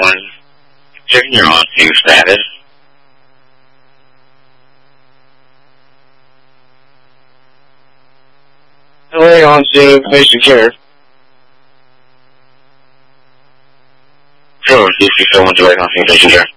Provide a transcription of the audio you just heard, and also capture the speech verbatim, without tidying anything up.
one. Checking your on-scene status. Delay on-scene patient care. Sure, D C seven one delay on-scene patient care.